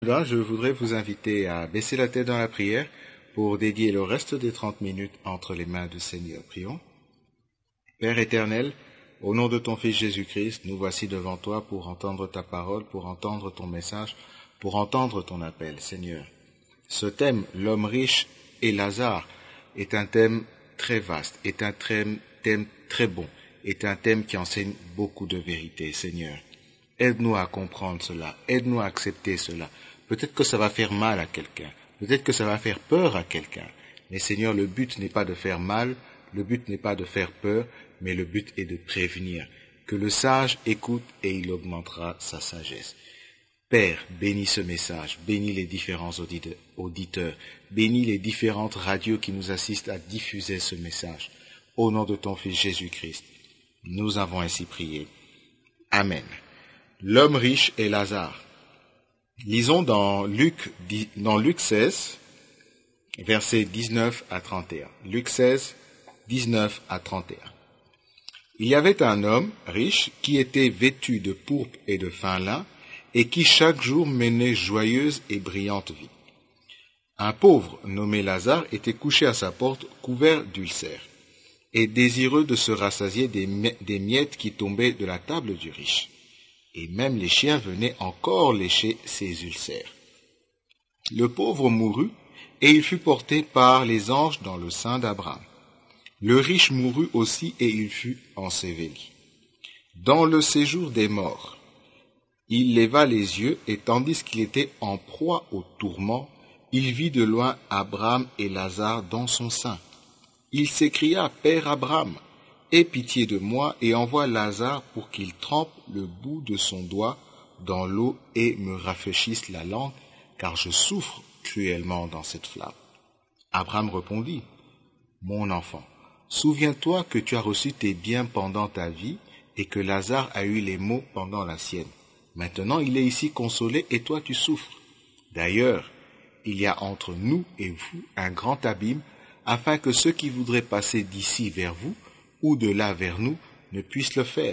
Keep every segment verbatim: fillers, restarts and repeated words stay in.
Là, je voudrais vous inviter à baisser la tête dans la prière pour dédier le reste des trente minutes entre les mains du Seigneur. Prions. Père éternel, au nom de ton Fils Jésus-Christ, nous voici devant toi pour entendre ta parole, pour entendre ton message, pour entendre ton appel, Seigneur. Ce thème, l'homme riche et Lazare, est un thème très vaste, est un thème, thème très bon, est un thème qui enseigne beaucoup de vérité, Seigneur. Aide-nous à comprendre cela, aide-nous à accepter cela. Peut-être que ça va faire mal à quelqu'un, peut-être que ça va faire peur à quelqu'un. Mais Seigneur, le but n'est pas de faire mal, le but n'est pas de faire peur, mais le but est de prévenir. Que le sage écoute et il augmentera sa sagesse. Père, bénis ce message, bénis les différents auditeurs, bénis les différentes radios qui nous assistent à diffuser ce message. Au nom de ton Fils Jésus-Christ, nous avons ainsi prié. Amen. L'homme riche et Lazare. Lisons dans Luc, dans Luc seize, versets dix-neuf à trente et un. Luc seize, dix-neuf à trente et un. Il y avait un homme riche qui était vêtu de pourpre et de fin lin et qui chaque jour menait joyeuse et brillante vie. Un pauvre nommé Lazare était couché à sa porte couvert d'ulcères et désireux de se rassasier des miettes qui tombaient de la table du riche. Et même les chiens venaient encore lécher ses ulcères. Le pauvre mourut, et il fut porté par les anges dans le sein d'Abraham. Le riche mourut aussi, et il fut enseveli. Dans le séjour des morts, il leva les yeux, et tandis qu'il était en proie au tourment, il vit de loin Abraham et Lazare dans son sein. Il s'écria, « Père Abraham, aie pitié de moi et envoie Lazare pour qu'il trempe le bout de son doigt dans l'eau et me rafraîchisse la langue, car je souffre cruellement dans cette flamme. » Abraham répondit, « Mon enfant, souviens-toi que tu as reçu tes biens pendant ta vie et que Lazare a eu les maux pendant la sienne. Maintenant il est ici consolé et toi tu souffres. D'ailleurs, il y a entre nous et vous un grand abîme, afin que ceux qui voudraient passer d'ici vers vous ou de là vers nous, ne puissent le faire. »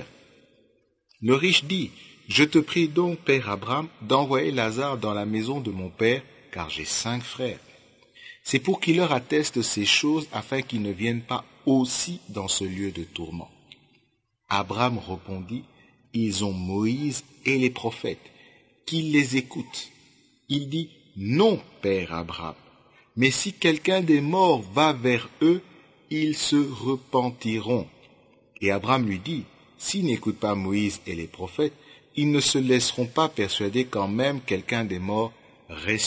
Le riche dit, « Je te prie donc, Père Abraham, d'envoyer Lazare dans la maison de mon père, car j'ai cinq frères. C'est pour qu'il leur atteste ces choses, afin qu'ils ne viennent pas aussi dans ce lieu de tourment. » Abraham répondit, « Ils ont Moïse et les prophètes, qu'ils les écoutent. » Il dit, « Non, Père Abraham, mais si quelqu'un des morts va vers eux, ils se repentiront. » Et Abraham lui dit, « S'ils n'écoutent pas Moïse et les prophètes, ils ne se laisseront pas persuader quand même quelqu'un des morts ressusciterait. »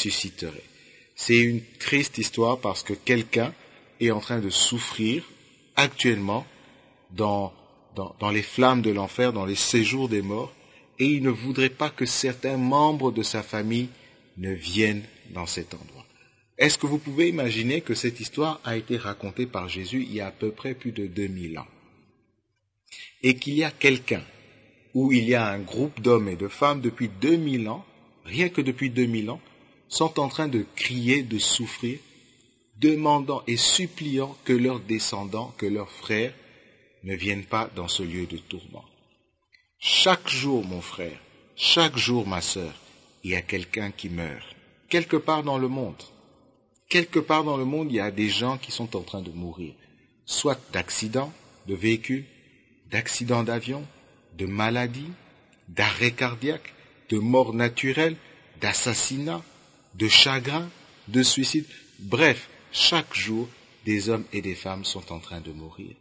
C'est une triste histoire parce que quelqu'un est en train de souffrir actuellement dans, dans, dans les flammes de l'enfer, dans les séjours des morts, et il ne voudrait pas que certains membres de sa famille ne viennent dans cet endroit. Est-ce que vous pouvez imaginer que cette histoire a été racontée par Jésus il y a à peu près plus de deux mille ans et qu'il y a quelqu'un ou il y a un groupe d'hommes et de femmes depuis deux mille ans, rien que depuis deux mille ans, sont en train de crier, de souffrir, demandant et suppliant que leurs descendants, que leurs frères ne viennent pas dans ce lieu de tourment. Chaque jour, mon frère, chaque jour, ma sœur, il y a quelqu'un qui meurt, quelque part dans le monde. Quelque part dans le monde, il y a des gens qui sont en train de mourir, soit d'accidents de véhicules, d'accidents d'avion, de maladies, d'arrêt cardiaque, de mort naturelle, d'assassinat, de chagrin, de suicide. Bref, chaque jour, des hommes et des femmes sont en train de mourir.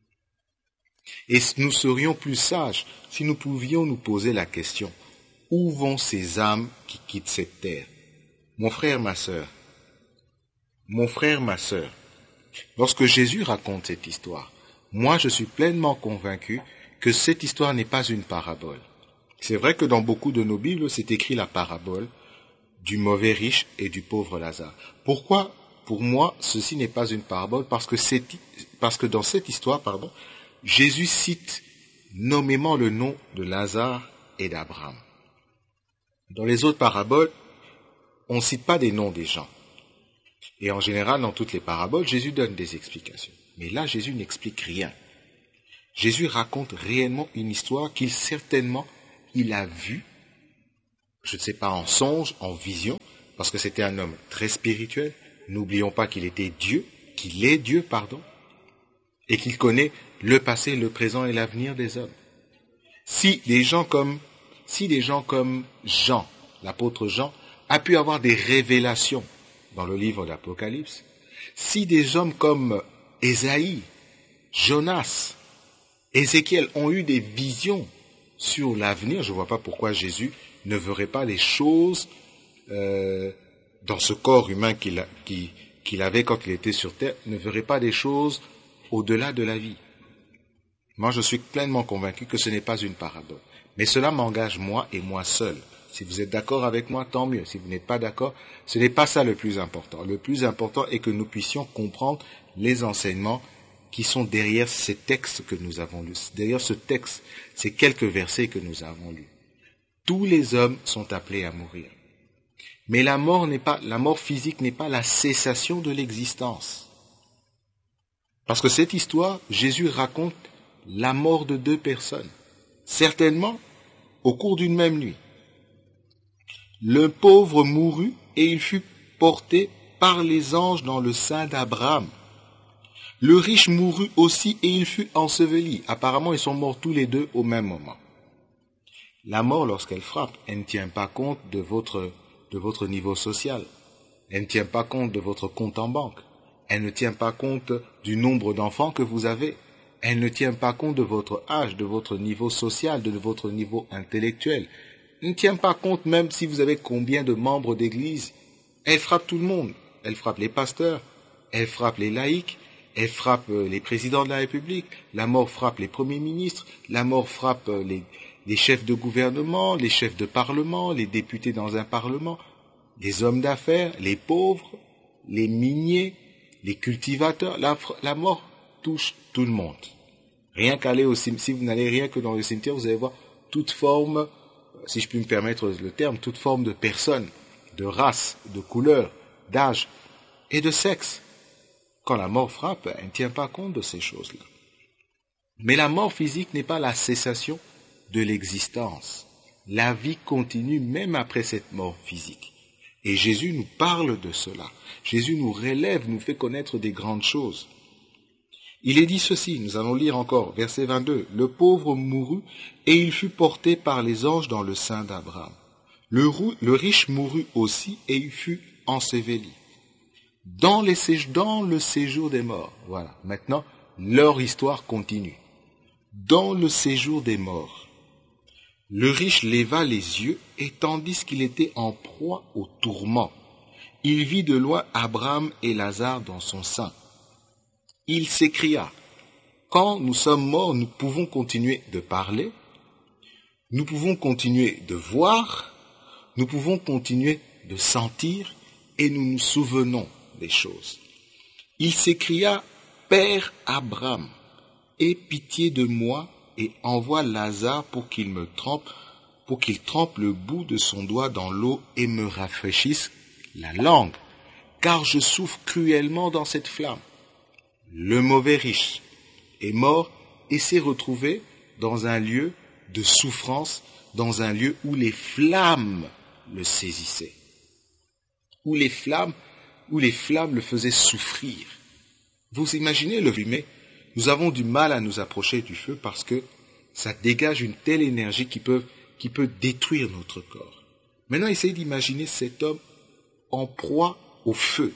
Et nous serions plus sages si nous pouvions nous poser la question, où vont ces âmes qui quittent cette terre? Mon frère, ma sœur, Mon frère, ma sœur, lorsque Jésus raconte cette histoire, moi je suis pleinement convaincu que cette histoire n'est pas une parabole. C'est vrai que dans beaucoup de nos Bibles, c'est écrit la parabole du mauvais riche et du pauvre Lazare. Pourquoi, pour moi, ceci n'est pas une parabole? Parce que, c'est, parce que dans cette histoire, pardon, Jésus cite nommément le nom de Lazare et d'Abraham. Dans les autres paraboles, on ne cite pas des noms des gens. Et en général, dans toutes les paraboles, Jésus donne des explications. Mais là, Jésus n'explique rien. Jésus raconte réellement une histoire qu'il certainement il a vue je ne sais pas, en songe, en vision, parce que c'était un homme très spirituel. N'oublions pas qu'il était Dieu, qu'il est Dieu, pardon, et qu'il connaît le passé, le présent et l'avenir des hommes. Si des gens comme, si des gens comme Jean, l'apôtre Jean, a pu avoir des révélations dans le livre d'Apocalypse, si des hommes comme Ésaïe, Jonas, Ézéchiel ont eu des visions sur l'avenir, je ne vois pas pourquoi Jésus ne verrait pas les choses euh, dans ce corps humain qu'il, a, qui, qu'il avait quand il était sur terre, ne verrait pas des choses au-delà de la vie. Moi, je suis pleinement convaincu que ce n'est pas une parabole. Mais cela m'engage moi et moi seul. Si vous êtes d'accord avec moi, tant mieux. Si vous n'êtes pas d'accord, ce n'est pas ça le plus important. Le plus important est que nous puissions comprendre les enseignements qui sont derrière ces textes que nous avons lus. Derrière ce texte, ces quelques versets que nous avons lus. Tous les hommes sont appelés à mourir. Mais la mort n'est pas, la mort physique n'est pas la cessation de l'existence. Parce que cette histoire, Jésus raconte la mort de deux personnes. Certainement, au cours d'une même nuit. Le pauvre mourut et il fut porté par les anges dans le sein d'Abraham. Le riche mourut aussi et il fut enseveli. Apparemment, ils sont morts tous les deux au même moment. La mort, lorsqu'elle frappe, elle ne tient pas compte de votre, de votre niveau social. Elle ne tient pas compte de votre compte en banque. Elle ne tient pas compte du nombre d'enfants que vous avez. Elle ne tient pas compte de votre âge, de votre niveau social, de votre niveau intellectuel. Elle ne tient pas compte même si vous avez combien de membres d'église. Elle frappe tout le monde. Elle frappe les pasteurs. Elle frappe les laïcs. Elle frappe les présidents de la République. La mort frappe les premiers ministres. La mort frappe les, les chefs de gouvernement, les chefs de parlement, les députés dans un parlement, les hommes d'affaires, les pauvres, les miniers, les cultivateurs. La, la mort touche tout le monde. Rien qu'aller au cimetière, si vous n'allez rien que dans le cimetière, vous allez voir toute forme, si je puis me permettre le terme, toute forme de personne, de race, de couleur, d'âge et de sexe. Quand la mort frappe, elle ne tient pas compte de ces choses-là. Mais la mort physique n'est pas la cessation de l'existence. La vie continue même après cette mort physique. Et Jésus nous parle de cela. Jésus nous relève, nous fait connaître des grandes choses. Il est dit ceci, nous allons lire encore, verset vingt-deux. Le pauvre mourut et il fut porté par les anges dans le sein d'Abraham. Le, le riche mourut aussi et il fut enseveli. Dans, les, dans le séjour des morts. Voilà, maintenant, leur histoire continue. Dans le séjour des morts, le riche leva les yeux et tandis qu'il était en proie au tourment, il vit de loin Abraham et Lazare dans son sein. Il s'écria, quand nous sommes morts, nous pouvons continuer de parler, nous pouvons continuer de voir, nous pouvons continuer de sentir et nous nous souvenons des choses. Il s'écria, Père Abraham, aie pitié de moi et envoie Lazare pour qu'il me trempe, pour qu'il trempe le bout de son doigt dans l'eau et me rafraîchisse la langue, car je souffre cruellement dans cette flamme. Le mauvais riche est mort et s'est retrouvé dans un lieu de souffrance, dans un lieu où les flammes le saisissaient, où les flammes, où les flammes le faisaient souffrir. Vous imaginez le fumée? Nous avons du mal à nous approcher du feu parce que ça dégage une telle énergie qui peut, qui peut détruire notre corps. Maintenant, essayez d'imaginer cet homme en proie au feu.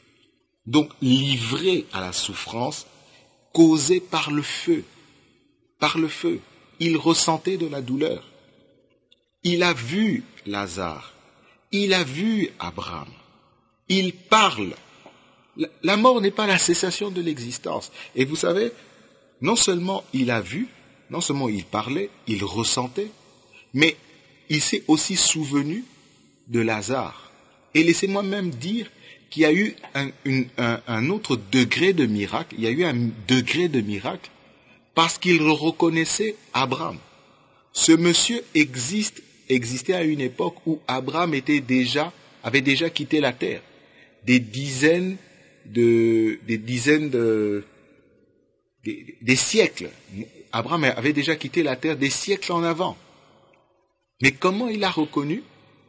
Donc livré à la souffrance causée par le feu. Par le feu. Il ressentait de la douleur. Il a vu Lazare. Il a vu Abraham. Il parle. La mort n'est pas la cessation de l'existence. Et vous savez, non seulement il a vu, non seulement il parlait, il ressentait, mais il s'est aussi souvenu de Lazare. Et laissez-moi même dire qu'il y a eu un, une, un, un autre degré de miracle, il y a eu un degré de miracle parce qu'il reconnaissait Abraham. Ce monsieur existe, existait à une époque où Abraham était déjà, avait déjà quitté la terre. Des dizaines de, des dizaines de, des, des siècles. Abraham avait déjà quitté la terre des siècles en avant. Mais comment il a reconnu?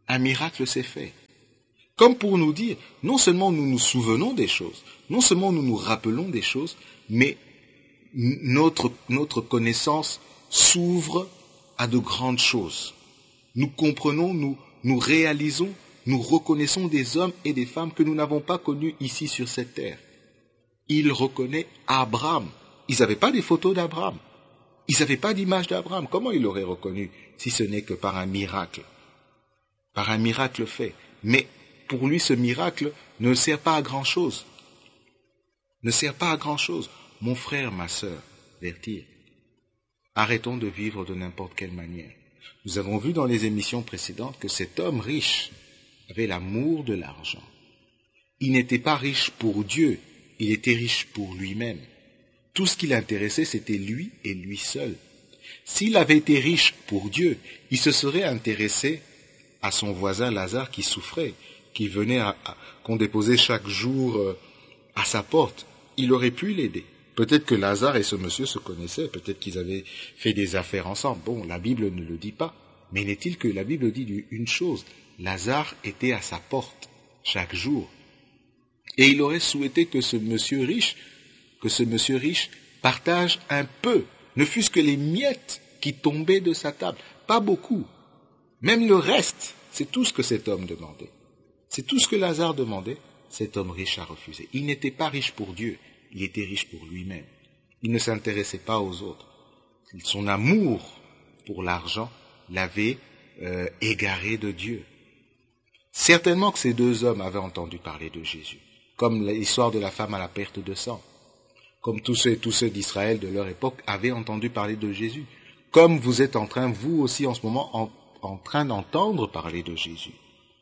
un miracle s'est fait. Comme pour nous dire, non seulement nous nous souvenons des choses, non seulement nous nous rappelons des choses, mais notre, notre connaissance s'ouvre à de grandes choses. Nous comprenons, nous, nous réalisons, nous reconnaissons des hommes et des femmes que nous n'avons pas connus ici sur cette terre. Il reconnaît Abraham. Ils n'avaient pas des photos d'Abraham. Ils n'avaient pas d'image d'Abraham. Comment il l'aurait reconnu si ce n'est que par un miracle? Par un miracle fait. Mais pour lui, ce miracle ne sert pas à grand-chose. Ne sert pas à grand-chose. Mon frère, ma sœur, Berthier, arrêtons de vivre de n'importe quelle manière. Nous avons vu dans les émissions précédentes que cet homme riche avait l'amour de l'argent. Il n'était pas riche pour Dieu, il était riche pour lui-même. Tout ce qui l'intéressait, c'était lui et lui seul. S'il avait été riche pour Dieu, il se serait intéressé à son voisin Lazare qui souffrait, qui venait à, à, qu'on déposait chaque jour euh, à sa porte. Il aurait pu l'aider. Peut-être que Lazare et ce monsieur se connaissaient, peut-être qu'ils avaient fait des affaires ensemble. Bon, la Bible ne le dit pas, mais n'est-il que la Bible dit une chose, Lazare était à sa porte chaque jour. Et il aurait souhaité que ce monsieur riche, que ce monsieur riche partage un peu, ne fût-ce que les miettes qui tombaient de sa table. Pas beaucoup. Même le reste, c'est tout ce que cet homme demandait. C'est tout ce que Lazare demandait, cet homme riche a refusé. Il n'était pas riche pour Dieu, il était riche pour lui-même. Il ne s'intéressait pas aux autres. Son amour pour l'argent l'avait euh, égaré de Dieu. Certainement que ces deux hommes avaient entendu parler de Jésus, comme l'histoire de la femme à la perte de sang, comme tous ceux, tous ceux d'Israël de leur époque avaient entendu parler de Jésus, comme vous êtes en train, vous aussi en ce moment, en, en train d'entendre parler de Jésus.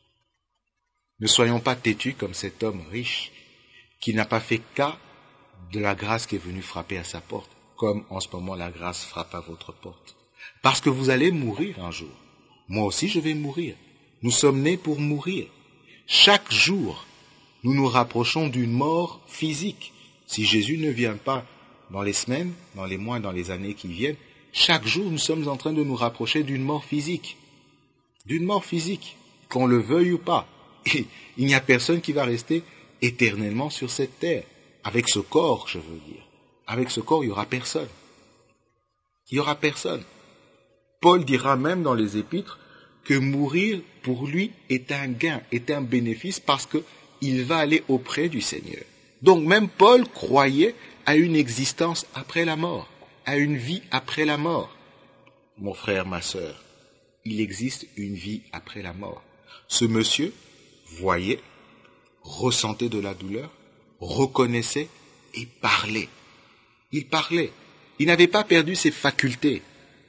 Ne soyons pas têtus comme cet homme riche qui n'a pas fait cas de la grâce qui est venue frapper à sa porte, comme en ce moment la grâce frappe à votre porte. Parce que vous allez mourir un jour. Moi aussi je vais mourir. Nous sommes nés pour mourir. Chaque jour, nous nous rapprochons d'une mort physique. Si Jésus ne vient pas dans les semaines, dans les mois, dans les années qui viennent, chaque jour nous sommes en train de nous rapprocher d'une mort physique. D'une mort physique, qu'on le veuille ou pas. Et il n'y a personne qui va rester éternellement sur cette terre. Avec ce corps, je veux dire. Avec ce corps, il n'y aura personne. Il n'y aura personne. Paul dira même dans les épîtres que mourir pour lui est un gain, est un bénéfice parce qu'il va aller auprès du Seigneur. Donc même Paul croyait à une existence après la mort, à une vie après la mort. Mon frère, ma sœur, il existe une vie après la mort. Ce monsieur voyait, ressentait de la douleur, reconnaissait et parlait. Il parlait. Il n'avait pas perdu ses facultés.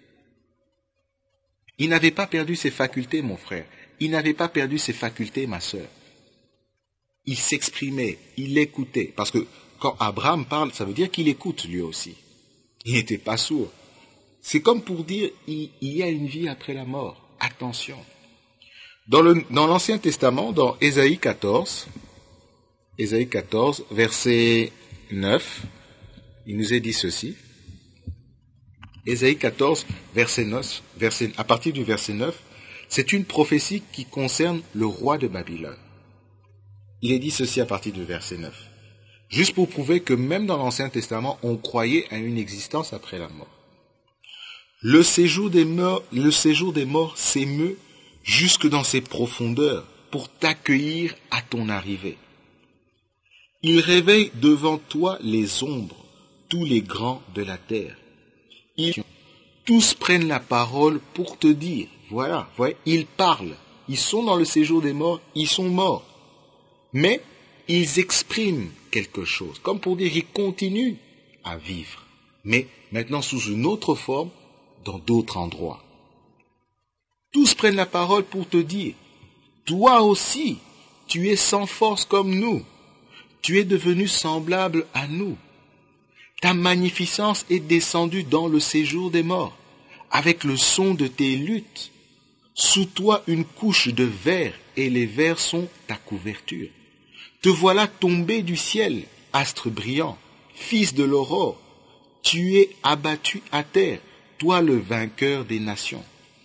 Il n'avait pas perdu ses facultés, mon frère. Il n'avait pas perdu ses facultés, ma sœur. Il s'exprimait, il écoutait. Parce que quand Abraham parle, ça veut dire qu'il écoute lui aussi. Il n'était pas sourd. C'est comme pour dire, il, il y a une vie après la mort. Attention. Dans, le, dans l'Ancien Testament, dans Ésaïe quatorze, Ésaïe quatorze, verset neuf, il nous est dit ceci. Ésaïe quatorze, verset neuf, verset, à partir du verset neuf, c'est une prophétie qui concerne le roi de Babylone. Il est dit ceci à partir du verset neuf. Juste pour prouver que même dans l'Ancien Testament, on croyait à une existence après la mort. Le séjour des morts, le séjour des morts s'émeut jusque dans ses profondeurs pour t'accueillir à ton arrivée. Il réveille devant toi les ombres, tous les grands de la terre. Ils, tous prennent la parole pour te dire, voilà, voilà, ils parlent, ils sont dans le séjour des morts, ils sont morts. Mais ils expriment quelque chose, comme pour dire, ils continuent à vivre, mais maintenant sous une autre forme, dans d'autres endroits. Tous prennent la parole pour te dire, toi aussi, tu es sans force comme nous, tu es devenu semblable à nous. Ta magnificence est descendue dans le séjour des morts, avec le son de tes luttes. Sous toi une couche de verre, et les vers sont ta couverture. Te voilà tombé du ciel, astre brillant, fils de l'aurore. Tu es abattu à terre, toi le vainqueur des nations.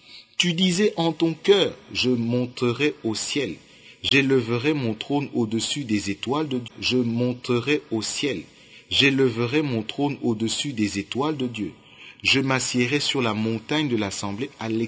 Tu disais en ton cœur, je monterai au ciel. J'élèverai mon trône au-dessus des étoiles de Dieu. Je monterai au ciel. J'élèverai mon trône au-dessus des étoiles de Dieu. Je m'assiérai sur la montagne de l'assemblée à l'extérieur